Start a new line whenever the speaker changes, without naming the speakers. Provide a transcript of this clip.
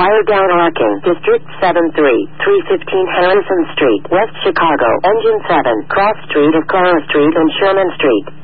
Wire down arcing. District 7-3. 315 Harrison Street, West Chicago. Engine 7. Cross Street of Clara Street and Sherman Street.